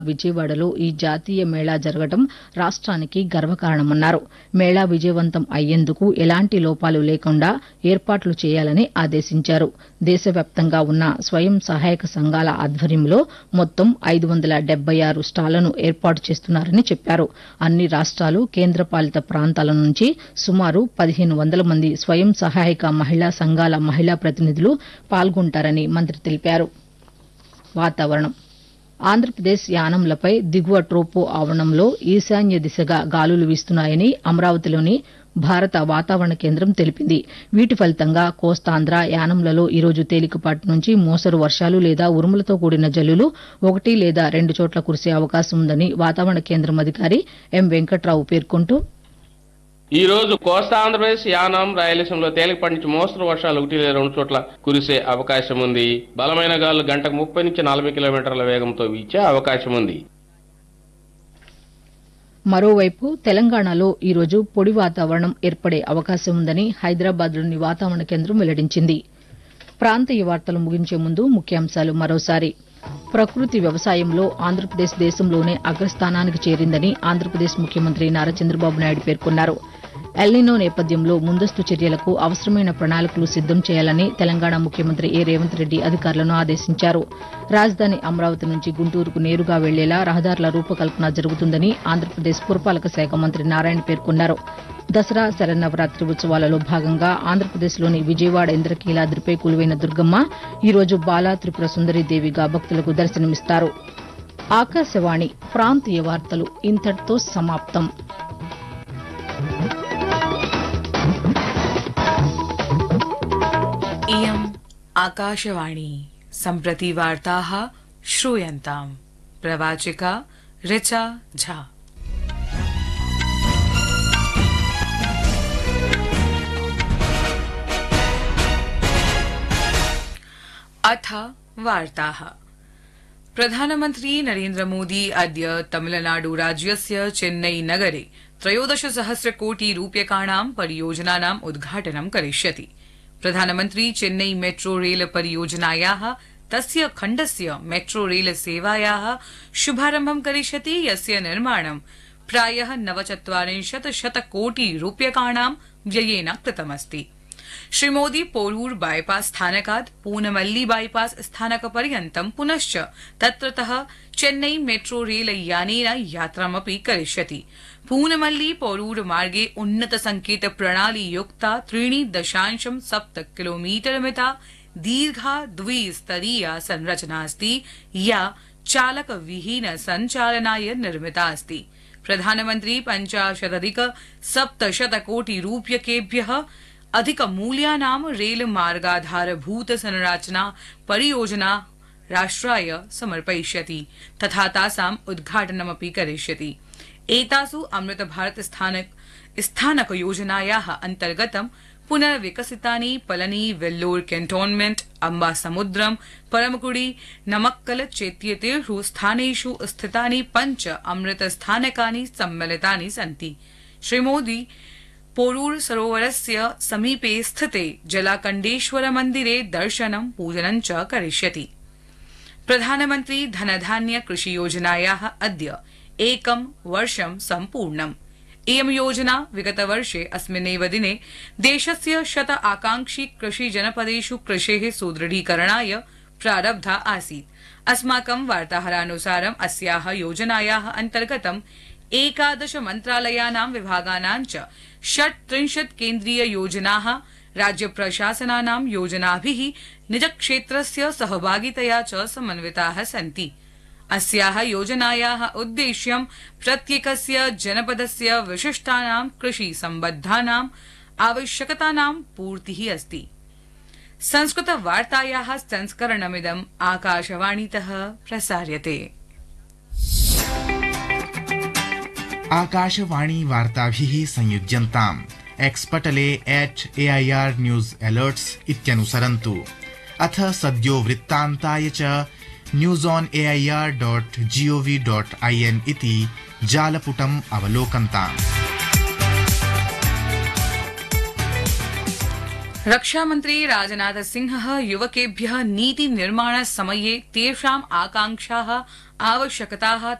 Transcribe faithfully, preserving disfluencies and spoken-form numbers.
విజయవాడలో ఈ జాతీయ మేళా జరగడం రాష్ట్రానికి గర్వకారణమన్నారు. మేళా విజయవంతం అయ్యేందుకు ఎలాంటి లోపాలు లేకుండా ఏర్పాట్లు చేయాలని ఆదేశించారు. దేశవ్యాప్తంగా ఉన్న స్వయం సహాయక సంఘాల ఆధ్వర్యంలో మొత్తం ఐదు వందల డెబ్బై ఆరు స్టాళ్లను ఏర్పాటు చేస్తున్నారని చెప్పారు. అన్ని రాష్ట్రాలు, కేంద్రపాలిత ప్రాంతాల నుంచి సుమారు పదిహేను వందల మంది స్వయం సహాయక మహిళా సంఘాల మహిళా ప్రతినిధులు పాల్గొంటారని మంత్రి తెలిపారు. వాతావరణం ఆంధ్రప్రదేశ్ యానంలపై దిగువ ట్రోపో ఆవరణంలో ఈశాన్య దిశగా గాలులు వీస్తున్నాయని అమరావతిలోని భారత వాతావరణ కేంద్రం తెలిపింది. వీటి ఫలితంగా కోస్తాంధ్ర, యానంలలో ఈరోజు తేలికపాటి నుంచి మోస్తరు వర్షాలు లేదా ఉరుములతో కూడిన జల్లులు ఒకటి లేదా రెండు చోట్ల కురిసే అవకాశం ఉందని వాతావరణ కేంద్రం అధికారి ఎం వెంకట్రావు పేర్కొంటూ, ఈ రోజు కోస్తా ఆంధ్రప్రదేశ్, యానాం, రాయలసీమలో తేలికపాటి నుంచి మోస్తరు వర్షాలు ఒకటి లేదా రెండు చోట్ల కురిసే అవకాశం ఉంది. బలమైన గాలులు గంటకు ముప్పై నుంచి నలభై కిలోమీటర్ల వేగంతో వీచే అవకాశం ఉంది. మరోవైపు తెలంగాణలో ఈరోజు పొడి వాతావరణం ఏర్పడే అవకాశం ఉందని హైదరాబాద్లోని వాతావరణ కేంద్రం వెల్లడించింది. ప్రాంతీయ వార్తలు ముగించే ముందు ముఖ్యాంశాలు మరోసారి. ప్రకృతి వ్యవసాయంలో ఆంధ్రప్రదేశ్ దేశంలోనే అగ్రస్థానానికి చేరిందని ఆంధ్రప్రదేశ్ ముఖ్యమంత్రి నారా చంద్రబాబు నాయుడు పేర్కొన్నారు. ఎల్నినో నేపథ్యంలో ముందస్తు చర్యలకు అవసరమైన ప్రణాళికలు సిద్దం చేయాలని తెలంగాణ ముఖ్యమంత్రి ఏ రేవంత్ రెడ్డి అధికారులను ఆదేశించారు. రాజధాని అమరావతి నుంచి గుంటూరుకు నేరుగా వెళ్లేలా రహదారుల రూపకల్పన జరుగుతుందని ఆంధ్రప్రదేశ్ పురపాలక శాఖ మంత్రి నారాయణ పేర్కొన్నారు. దసరా శరన్నవరాత్రి ఉత్సవాలలో భాగంగా ఆంధ్రప్రదేశ్లోని విజయవాడ ఇంద్రకీలాద్రిపై కొలువైన దుర్గమ్మ ఈరోజు బాలా త్రిపుర సుందరీదేవిగా భక్తులకు దర్శనమిస్తారు. ఆకాశవాణి ప్రాంతీయ వార్తలు ఇంతటితో సమాప్తం. इयम् आकाशवाणी सम्प्रति वार्ताः श्रूयन्ताम्। प्रवाचिका ऋचा झा। अथ वार्ताः। प्रधानमन्त्री नरेन्द्र मोदी अद्य तमिलनाडु राज्यस्य चेन्नई नगरे त्रयोदश सहस्र कोटि रूप्यकाणां परियोजनानाम् उद्घाटनं करिष्यति। प्रधानमन्त्री चेन्नई मेट्रो रेल परियोजनायाः तस्य खण्डस्य मेट्रो रेल सेवायाः शुभारम्भं करिष्यति, यस्य निर्माणं प्रायः नवचत्वारिंशत् शतकोटि रूप्यकाणां व्ययेन कृतमस्ति। श्रीमोदी पोरूर बाईपास स्थानकात् पूनमल्ली बाईपास स्थानकपर्यन्तं पुनश्च तत्रतः चेन्नई मेट्रो रेल यानेन यात्रामपि करिष्यति। पूनमल्ली पोरूर मार्गे उन्नत संकेत प्रणाली युक्ता त्रीणि दशांशं सप्त किलोमीटर मिता दीर्घा द्विस्तरीया संरचना अस्ति, या चालक विहीन संचालनाय निर्मिता अस्ति। प्रधानमन्त्री पञ्चाशदधिक सप्तशत कोटि रूप्यकेभ्यः अधिक मूल्यानां रेल मार्गाधारभूत संरचना परियोजना राष्ट्राय समर्पयिष्यति तथा तासाम् उद्घाटनमपि करिष्यति। एतासु अमृत भारत स्थानक स्थानक योजनायाः अन्तर्गतं पुनर्विकसितानि पलनी, वेल्लोर कैंटोनमेंट, अम्बासमुद्रम, परमकुड़ी, नमक्कल चेत्येतेषु स्थानेषु स्थितानि पञ्च अमृत स्थानकानि सम्मिलितानि सन्ति। श्रीमोदी पोरूर सरोवरस्य समीपे स्थिते जलाकण्डेश्वर मन्दिरे दर्शनं पूजनं च करिष्यति। प्रधानमन्त्री धनधान्य कृषि योजनायाः अद्य एकं वर्षं सम्पूर्णम्। इयं योजना विगतवर्षे अस्मिन्नेव दिने देशस्य शत आकांक्षी कृषि जनपदेषु कृषेः सुदृढीकरणाय प्रारब्धा आसीत्। अस्माकं वार्ताहरानुसारम् अस्याः योजनायाः अन्तर्गतं एकादश मन्त्रालयानां विभागानां च षट्त्रिंशत् केन्द्रीय योजनाः राज्य प्रशासनानां योजनाभिः निजक्षेत्रस्य सहभागितया च समन्विताः सन्ति। अस्याः योजनायाः उद्देश्यं प्रत्येकस्य जनपदस्य विशिष्टानां कृषि सम्बद्धानाम् आवश्यकतानां पूर्तिः अस्ति। संस्कृत वार्तायाः संस्करणमिदम् आकाशवाणीतः प्रसार्यते। आकाशवाणी वार्ताभिः संयुज्यन्ताम्। एक्स पटले एट एआईआर न्यूज अलर्ट्स इत्यनुसरन्तु। अथ सद्यो वृत्तान्ताय च news on AIR dot gov dot IN इति जालपुटम् अवलोकन्ताम्। रक्षामन्त्री राजनाथ सिंहः युवकेभ्यः नीति निर्माण समये तेषाम् आकांक्षाः आवश्यकताः